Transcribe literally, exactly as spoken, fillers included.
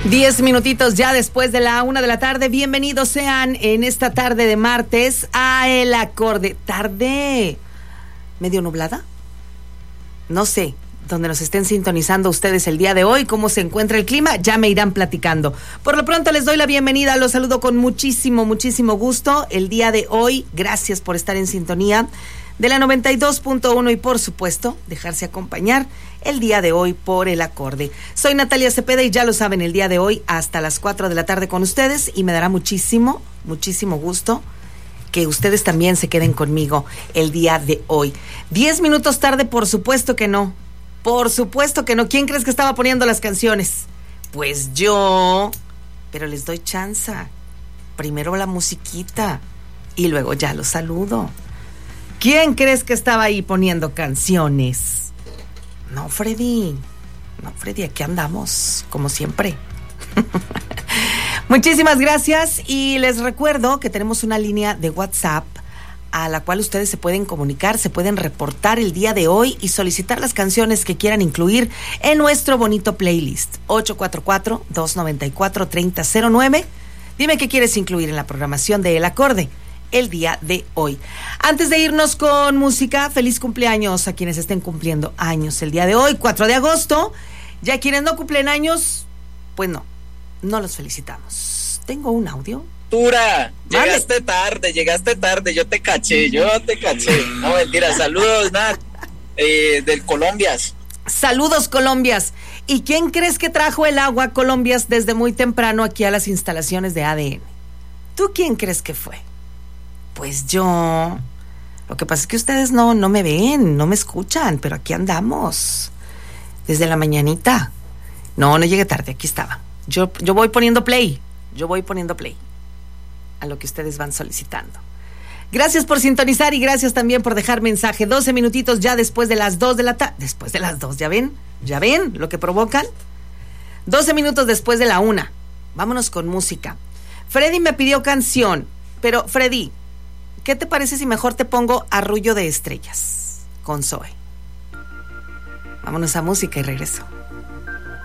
Diez minutitos ya después de la una de la tarde. Bienvenidos sean en esta tarde de martes a El Acorde. Tarde medio nublada. No sé, donde nos estén sintonizando ustedes el día de hoy, cómo se encuentra el clima, ya me irán platicando. Por lo pronto les doy la bienvenida, los saludo con muchísimo, muchísimo gusto. El día de hoy, gracias por estar en sintonía de la noventa y dos punto uno y por supuesto, dejarse acompañar el día de hoy por El Acorde. Soy Natalia Cepeda y ya lo saben, el día de hoy hasta las cuatro de la tarde con ustedes y me dará muchísimo, muchísimo gusto que ustedes también se queden conmigo el día de hoy. Diez minutos tarde, por supuesto que no. Por supuesto que no. ¿Quién crees que estaba poniendo las canciones? Pues yo. Pero les doy chance. Primero la musiquita y luego ya los saludo. ¿Quién crees que estaba ahí poniendo canciones? No, Freddy. No, Freddy, aquí andamos, como siempre. Muchísimas gracias y les recuerdo que tenemos una línea de WhatsApp a la cual ustedes se pueden comunicar, se pueden reportar el día de hoy y solicitar las canciones que quieran incluir en nuestro bonito playlist. ocho cuatro cuatro, dos nueve cuatro, tres cero cero nueve. Dime qué quieres incluir en la programación de El Acorde el día de hoy. Antes de irnos con música, feliz cumpleaños a quienes estén cumpliendo años el día de hoy, cuatro de agosto. Ya quienes no cumplen años, pues no, no los felicitamos. Tengo un audio. Tura, llegaste vale. tarde, llegaste tarde, yo te caché, yo te caché. No, mentira, saludos, Nat, eh, del Colombias. Saludos, Colombias. ¿Y quién crees que trajo el agua, Colombias, desde muy temprano aquí a las instalaciones de A D N? ¿Tú quién crees que fue? Pues yo. Lo que pasa es que ustedes no, no me ven, no me escuchan, pero aquí andamos. Desde la mañanita. No, no llegué tarde, aquí estaba. Yo, yo voy poniendo play, yo voy poniendo play a lo que ustedes van solicitando. Gracias por sintonizar y gracias también por dejar mensaje. doce minutitos ya después de las dos de la tarde. Después de las dos, ¿ya ven? ¿Ya ven lo que provocan? doce minutos después de la una. Vámonos con música. Freddy me pidió canción, pero Freddy, ¿qué te parece si mejor te pongo Arrullo de Estrellas con Zoe? Vámonos a música y regreso.